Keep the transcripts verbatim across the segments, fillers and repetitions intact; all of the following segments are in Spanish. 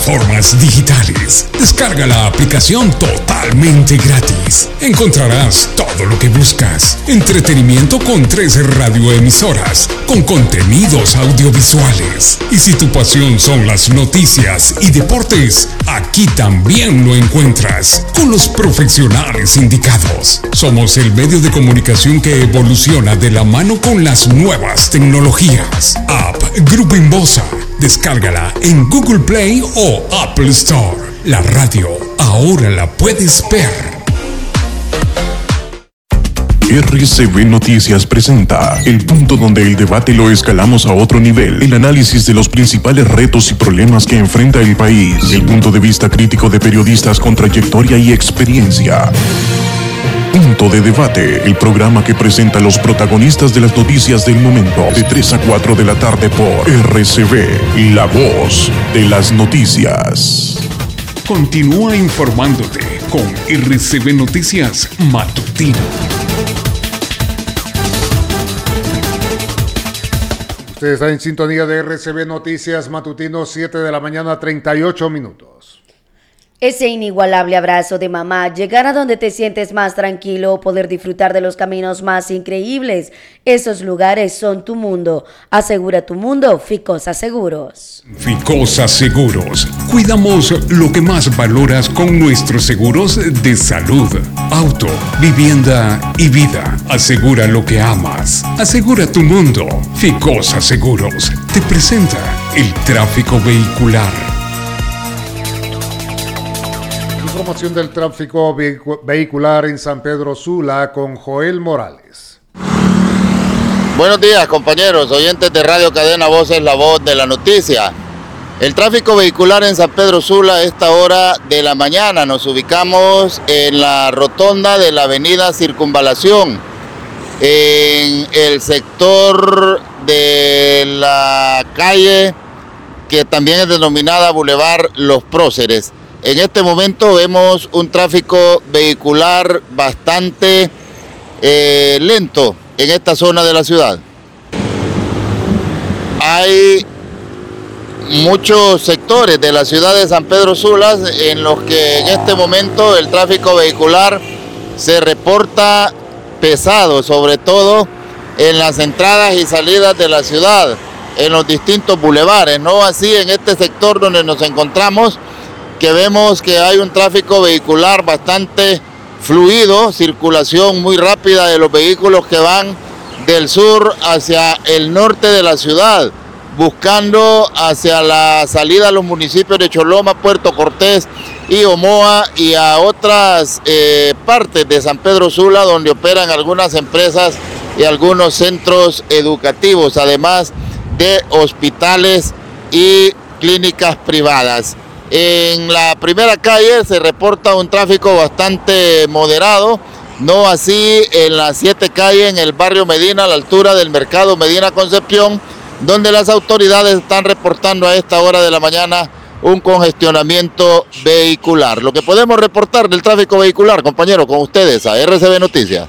plataformas digitales. Descarga la aplicación totalmente gratis. Encontrarás todo lo que buscas. Entretenimiento con tres radioemisoras, con contenidos audiovisuales. Y si tu pasión son las noticias y deportes, aquí también lo encuentras, con los profesionales indicados. Somos el medio de comunicación que evoluciona de la mano con las nuevas tecnologías. App Grupo Inbosa. Descárgala en Google Play o Apple Store. La radio ahora la puedes ver. R C B Noticias presenta el punto donde el debate lo escalamos a otro nivel. El análisis de los principales retos y problemas que enfrenta el país. El punto de vista crítico de periodistas con trayectoria y experiencia. Punto de Debate, el programa que presenta a los protagonistas de las noticias del momento, de tres a cuatro de la tarde por R C B, la voz de las noticias. Continúa informándote con R C B Noticias Matutino. Usted está en sintonía de R C B Noticias Matutino, siete de la mañana, treinta y ocho minutos. Ese inigualable abrazo de mamá, llegar a donde te sientes más tranquilo, poder disfrutar de los caminos más increíbles. Esos lugares son tu mundo. Asegura tu mundo, Ficosa Seguros. Ficosa Seguros. Cuidamos lo que más valoras con nuestros seguros de salud, auto, vivienda y vida. Asegura lo que amas. Asegura tu mundo. Ficosa Seguros te presenta el tráfico vehicular. Información del tráfico vehicular en San Pedro Sula con Joel Morales. Buenos días, compañeros, oyentes de Radio Cadena Voces, la voz de la noticia. El tráfico vehicular en San Pedro Sula a esta hora de la mañana. Nos ubicamos en la rotonda de la avenida Circunvalación, en el sector de la calle que también es denominada Boulevard Los Próceres. En este momento vemos un tráfico vehicular bastante eh, lento en esta zona de la ciudad. Hay muchos sectores de la ciudad de San Pedro Sula en los que en este momento el tráfico vehicular se reporta pesado, sobre todo en las entradas y salidas de la ciudad, en los distintos bulevares, no así en este sector donde nos encontramos, que vemos que hay un tráfico vehicular bastante fluido, circulación muy rápida de los vehículos que van del sur hacia el norte de la ciudad, buscando hacia la salida a los municipios de Choloma, Puerto Cortés y Omoa y a otras eh, partes de San Pedro Sula donde operan algunas empresas y algunos centros educativos, además de hospitales y clínicas privadas. En la primera calle se reporta un tráfico bastante moderado, no así en las siete calles en el barrio Medina, a la altura del mercado Medina Concepción, donde las autoridades están reportando a esta hora de la mañana un congestionamiento vehicular. Lo que podemos reportar del tráfico vehicular, compañero, con ustedes a R C B Noticias.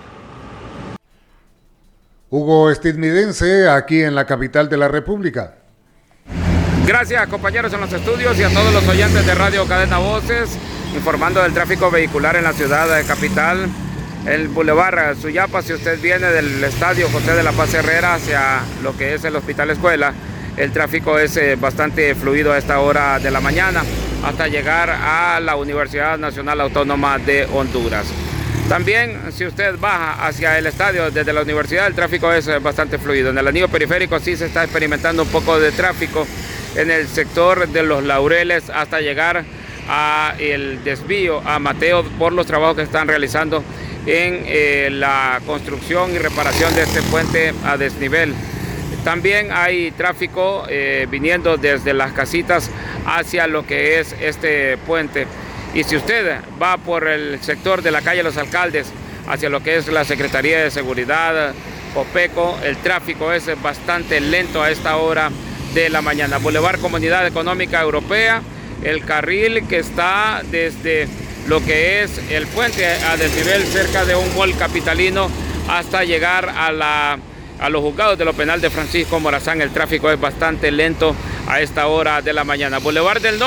Hugo Estidmidense, aquí en la capital de la República. Gracias, compañeros en los estudios y a todos los oyentes de Radio Cadena Voces, informando del tráfico vehicular en la ciudad de capital. El Boulevard Suyapa, si usted viene del estadio José de la Paz Herrera hacia lo que es el Hospital Escuela, el tráfico es eh, bastante fluido a esta hora de la mañana hasta llegar a la Universidad Nacional Autónoma de Honduras. También, si usted baja hacia el estadio desde la universidad, el tráfico es eh, bastante fluido. En el anillo periférico sí se está experimentando un poco de tráfico en el sector de Los Laureles hasta llegar a el desvío a Mateo por los trabajos que están realizando en eh, la construcción y reparación de este puente a desnivel. También hay tráfico eh, viniendo desde las casitas hacia lo que es este puente. Y si usted va por el sector de la calle Los Alcaldes hacia lo que es la Secretaría de Seguridad, Copeco, el tráfico es bastante lento a esta hora de la mañana. Boulevard Comunidad Económica Europea, el carril que está desde lo que es el puente a desnivel cerca de un mall capitalino hasta llegar a, la, a los juzgados de lo penal de Francisco Morazán, el tráfico es bastante lento a esta hora de la mañana. Boulevard del Norte.